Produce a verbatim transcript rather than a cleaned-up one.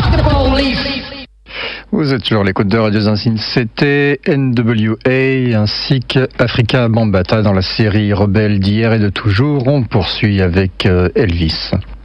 Vous êtes toujours à l'écoute de Radio Zinzine, c'était N W A ainsi qu'Africa Bambaataa dans la série Rebelle d'hier et de toujours. On poursuit avec Elvis.